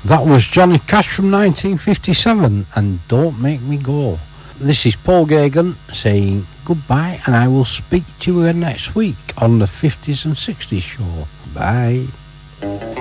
That was Johnny Cash from 1957 and Don't Make Me Go. This is Paul Gagan saying goodbye, and I will speak to you again next week on the 50s and 60s show. Bye.